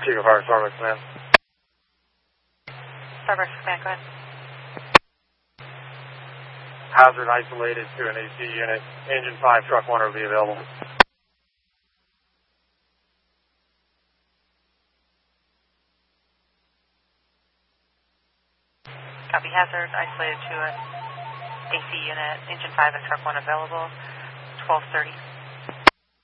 Chief of Fire, Starbucks Command. Starbucks Command, go ahead. Hazard isolated to an AC unit. Engine 5, truck 1 will be available. Copy, hazard isolated to an AC unit. Engine 5 and truck 1 available. 12:30.